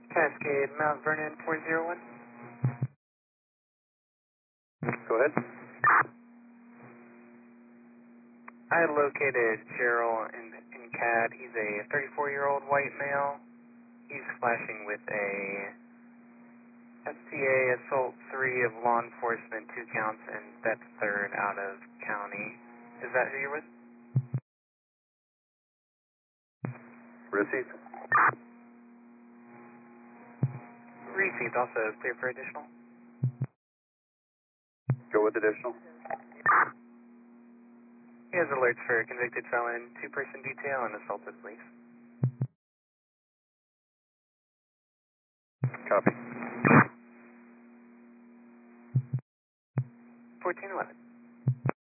Cascade, Mount Vernon 401. Go ahead. I located Gerald in CAD. He's a 34-year-old white male. He's flashing with a FTA Assault 3 of law enforcement, 2 counts, and that's third out of county. Is that who you're with? Received. Received, also clear for additional. Go with additional. He has alerts for convicted felon, 2-person detail, and assaulted police. Copy. 1411.